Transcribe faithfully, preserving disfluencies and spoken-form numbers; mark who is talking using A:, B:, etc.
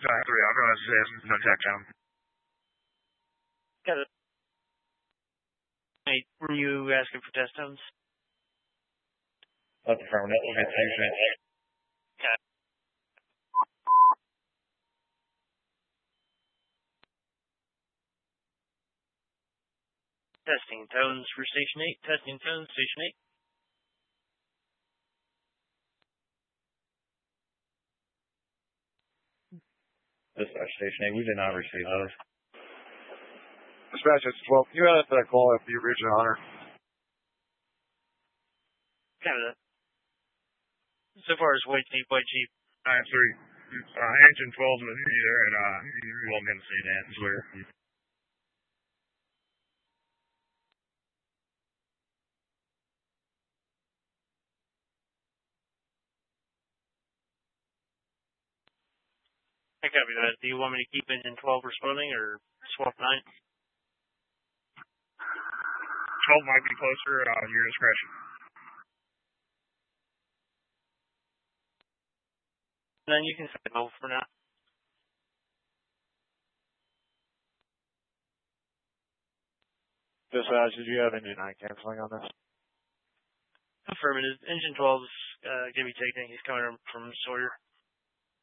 A: Uh, three, I'll go S S, no tech down.
B: Got it. Hey, were you asking for test tones?
A: That's affirmative. We'll get Tuesday.
B: Got it. Testing tones for Station eight. Testing tones, Station eight.
A: Dispatch Station eight, we did not receive those.
C: Dispatch, it's twelve. You had that call at the Region Hunter.
B: Canada. So far as White Chief, White Chief.
A: nine three. Uh, engine twelve in the there, and uh, you won't get to see that, I swear.
B: I copy that. Do you want me to keep engine twelve responding or swap nine?
A: twelve might be closer, uh, your discretion.
B: Then you can set twelve for now.
C: Dispatch, did you have engine nine canceling on this?
B: Affirmative. Engine twelve is uh, going to be taken. He's coming from Sawyer.